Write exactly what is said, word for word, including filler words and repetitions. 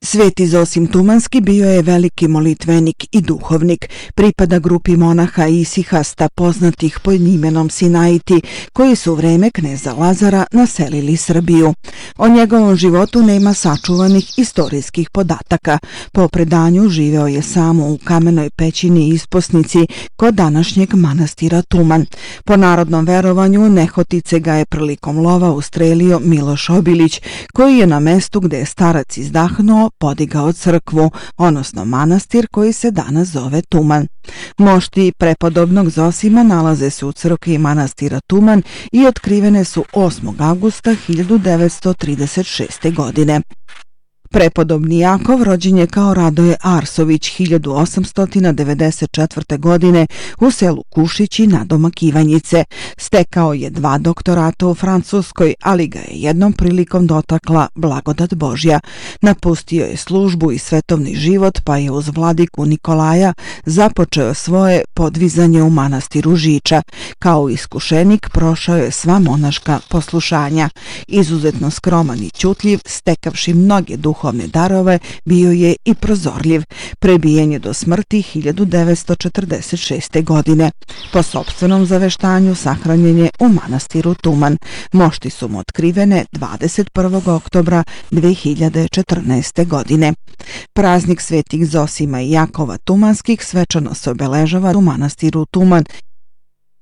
Sveti Zosim Tumanski bio je veliki molitvenik i duhovnik. Pripada grupi monaha i isihasta poznatih pod imenom Sinaiti, koji su u vreme kneza Lazara naselili Srbiju. O njegovom životu nema sačuvanih istorijskih podataka. Po predanju živeo je samo u kamenoj pećini Isposnici kod današnjeg manastira Tuman. Po narodnom verovanju Nehotice ga je prilikom lova ustrelio Miloš Obilić, koji je na mestu gde je starac izdahnuo podigao crkvu, odnosno manastir koji se danas zove Tuman. Mošti prepodobnog Zosima nalaze se u crkvi manastira Tuman i otkrivene su osmog avgusta hiljadu devetsto trideset šeste. godine. Prepodobni Jakov rođen je kao Radoje Arsović hiljadu osamsto devedeset četvrte. godine u selu Kušići nadomak Ivanjice. Stekao je dva doktorata u Francuskoj, ali ga je jednom prilikom dotakla blagodat Božja. Napustio je službu i svetovni život, pa je uz vladiku Nikolaja započeo svoje podvizanje u manastiru Žiča. Kao iskušenik prošao je sva monaška poslušanja. Izuzetno skroman i ćutljiv, stekavši mnoge duhovne duhovne darove, bio je i prozorljiv. Prebijen je do smrti hiljadu devetsto četrdeset šeste. godine. Po sopstvenom zaveštanju sahranjen je u manastiru Tuman. Mošti su mu otkrivene dvadeset prvog oktobra dve hiljade četrnaeste. godine. Praznik svetih Zosima i Jakova Tumanskih svečano se obeležava u manastiru Tuman